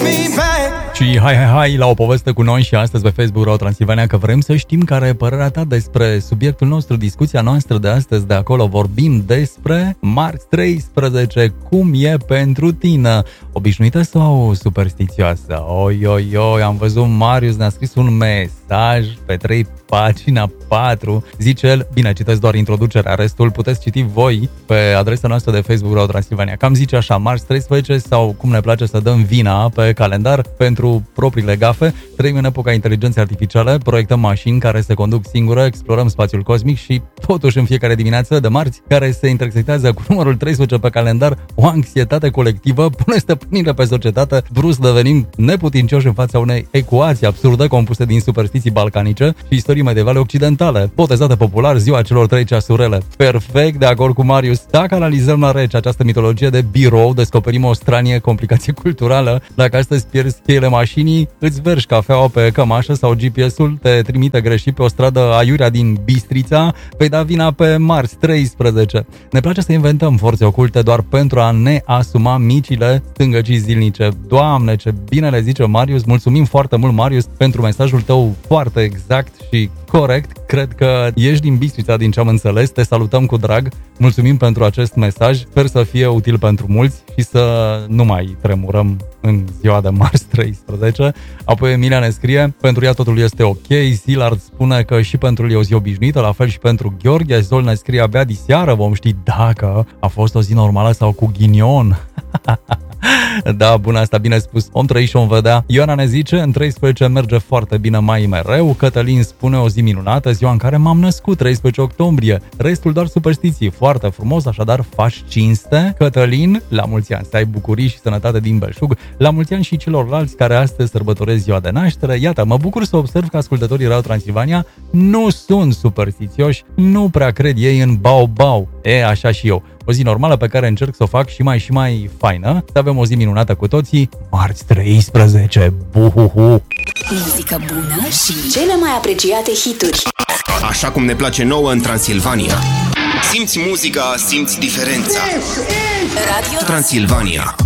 Și hai la o poveste cu noi și astăzi pe Facebook Radio Transilvania, că vrem să știm care e părerea ta despre subiectul nostru, discuția noastră de astăzi. De acolo vorbim despre marți 13, cum e pentru tine, obișnuită sau superstițioasă? Oi, am văzut Marius ne-a scris un mesaj pe 3 pagina 4, zice el, bine, citesc doar introducerea, restul puteți citi voi pe adresa noastră de Facebook Radio Transilvania. Cam zice așa: marți 13, sau cum ne place să dăm vina pe calendar pentru propriile gafe, trăim în epoca inteligenței artificiale, proiectăm mașini care se conduc singure, explorăm spațiul cosmic și totuși în fiecare dimineață de marți, care se intersectează cu numărul 13 pe calendar, o anxietate colectivă pune stăpânire pe societate, brusc devenim neputincioși în fața unei ecuații absurde compuse din superstiții balcanice și istorii medievale occidentale, botezate popular ziua celor 3 ceasurele. Perfect de acord cu Marius. Dacă analizăm la rece această mitologie de birou, descoperim o stranie complicație culturală. Dacă astăzi pierzi cheile mașinii, îți vergi cafeaua pe cămașă sau GPS-ul te trimite greșit pe o stradă aiurea din Bistrița, vei da vina pe marți 13. Ne place să inventăm forțe oculte doar pentru a ne asuma micile stângăcii zilnice. Doamne, ce bine le zice Marius! Mulțumim foarte mult, Marius, pentru mesajul tău foarte exact și corect. Cred că ești din Bistrița, din ce am înțeles. Te salutăm cu drag. Mulțumim pentru acest mesaj. Sper să fie util pentru mulți și să nu mai tremurăm în ziua de marți 13. Apoi Emilia ne scrie: pentru ea totul este ok. Zilard spune că și pentru el e o zi obișnuită, la fel și pentru Gheorghe. Zol ne scrie: abia diseară vom ști dacă a fost o zi normală sau cu ghinion. Da, bun, asta bine spus. Om trăi și om vedea. Ioana ne zice: în 13 merge foarte bine mai mereu. Cătălin spune: o zi minunată, ziua în care m-am născut, 13 octombrie. Restul doar superstiții. Foarte frumos, așadar faci cinste. Cătălin, la mulți ani, să ai bucurii și sănătate din belșug. La mulți ani și celorlalți care astăzi sărbătoresc ziua de naștere. Iată, mă bucur să observ că ascultătorii Radio Transilvania nu sunt superstițioși, nu prea cred ei în bau-bau. Așa și eu. O zi normală pe care încerc să o fac și mai faină. Să avem o zi minunată cu toții. Marți 13. Buhuhu. Muzică bună și cele mai apreciate hituri. Așa cum ne place nouă în Transilvania. Simți muzica, simți diferența. Radio Transilvania.